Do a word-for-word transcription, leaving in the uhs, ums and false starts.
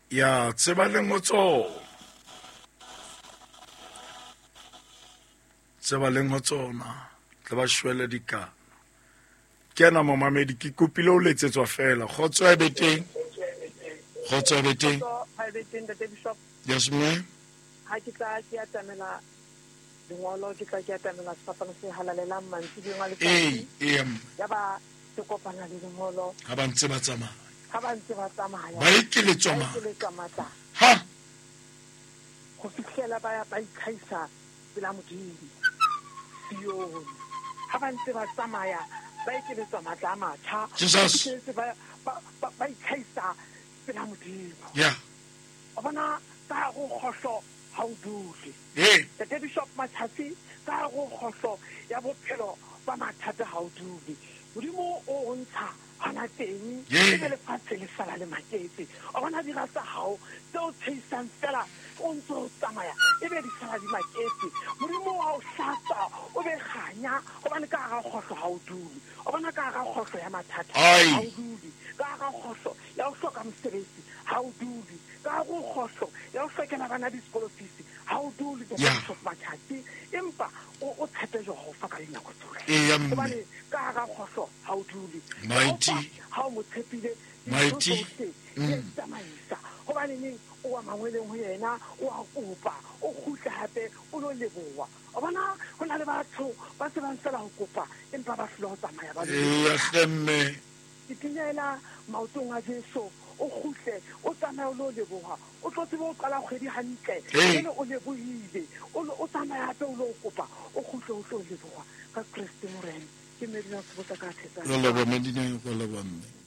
ya tseba le ngotso tseba le ngotsona tle ba shwele dikana kena momamedi ke kopile o letsetswa fela khotso e beteng khotso e beteng yes ma'am ha ke tla ke atamela dingolo ke tla ke atamela sefapano se halalelang mantsi dingwa le eh eh ya ba se kopana le dingolo ha ba ntse ba tsamaya ha ba ntse ba tsamaya ba ikeletswa ma matla ha go fitlhela ba ya ba ikhaisa pela modimo yo ha ba ntse ba tsamaya ba ikeletswa matla a matjha Jesus ba ba ba ikhaisa pela modimo yeah o bona ka go khosho ha o dule eh the bishop Mathati ka go khosho ya bophelo ba mathata ha o dule modimo o ntsha hana teng e le fatshe le sala le maketse o bona di rasa hao tso tsheisang fela o ntso tsamaya e be di sala di maketse modimo wa o hlasa o be khanya o bana ka ga khosho ha o dule o bona ka ga khosho ya mathata ha o dule ka ga khosho ya o hloka mosebetsi ha o dule ka go khosho ya o hlokela bana di school fees ha o dule the bishop Mathati empa o o tshepejo go fa ka dinako tsohle e o bana ka ga khosho ha o dule mighty ha o mo tshepile mighty mm tsamaisa go bana ni o wa mangweleng ho yena o a kopa o khutla hape o lo leboa o bona go na le batho ba se ba ntse ba go kopa empa ba flo tsamaya ba e hlemme dikinyela maotong a Jesu o khutle o tsamaya o lo leboha o tlo tsebe o qala kgwedi hantle ene o lebohile o o tsamaya hape o lo kopa o khutle o tlo leboha ka Kristo morena ke medina se botsa ka thetsa lo lebo medina go lebo mme